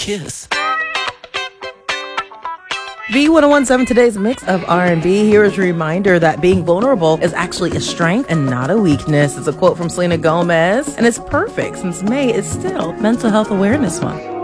kiss. V1017, today's mix of R&B. Here is a reminder that being vulnerable is actually a strength and not a weakness. It's a quote from Selena Gomez, and it's perfect since May is still Mental Health Awareness Month.